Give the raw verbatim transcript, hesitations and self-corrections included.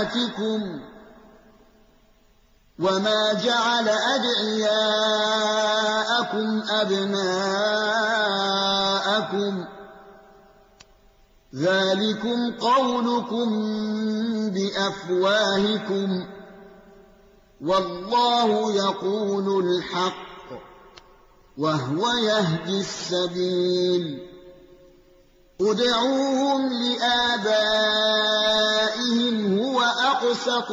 أمهاتكم وما جعل أدعياءكم أبناءكم ذلكم قولكم بأفواهكم والله يقول الحق وهو يهدي السبيل ادعوهم لآبائهم هو أقسط